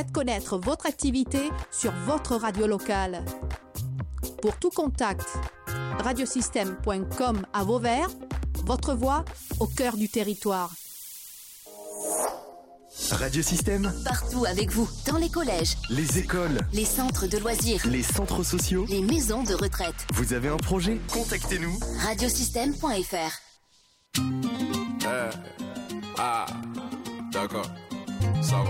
Faites connaître votre activité sur votre radio locale. Pour tout contact, radiosystème.com à Vauvert, votre voix au cœur du territoire. Radiosystème. Partout avec vous, dans les collèges, Les écoles, les centres de loisirs, les centres sociaux. les maisons de retraite. Vous avez un projet? Contactez-nous. Radiosystème.fr. D'accord. Ça va.